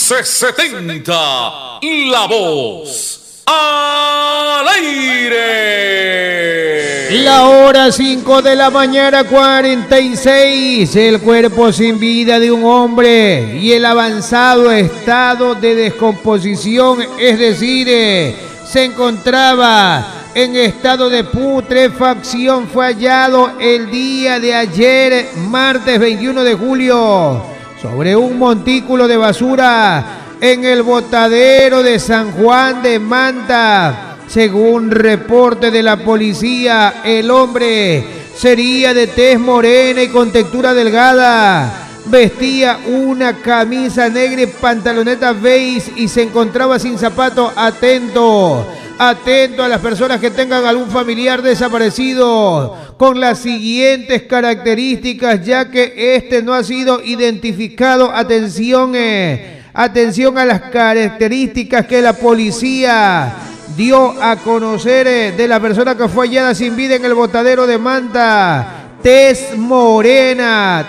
1170, La Voz al aire. La hora 5 de la mañana 46, el cuerpo sin vida de un hombre y el avanzado estado de descomposición, es decir, se encontraba en estado de putrefacción, fue hallado el día de ayer, martes 21 de julio, sobre un montículo de basura en el botadero de San Juan de Manta. Según reporte de la policía, el hombre sería de tez morena y con textura delgada. Vestía una camisa negra y pantaloneta beige y se encontraba sin zapatos. Atento a las personas que tengan algún familiar desaparecido con las siguientes características, ya que este no ha sido identificado. Atención a las características que la policía dio a conocer de la persona que fue hallada sin vida en el botadero de Manta. Tez morena,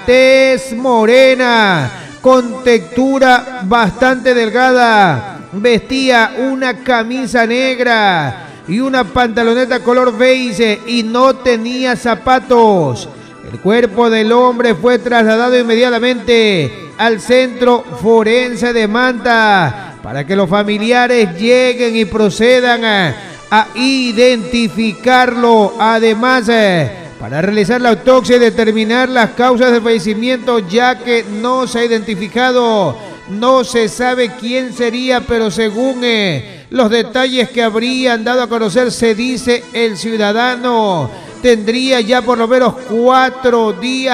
con textura bastante delgada. Vestía una camisa negra y una pantaloneta color beige y no tenía zapatos. El cuerpo del hombre fue trasladado inmediatamente al centro forense de Manta para que los familiares lleguen y procedan a identificarlo. Además, para realizar la autopsia y determinar las causas de fallecimiento, ya que no se ha identificado, no se sabe quién sería, pero según los detalles que habrían dado a conocer, se dice el ciudadano tendría ya por lo menos 4 días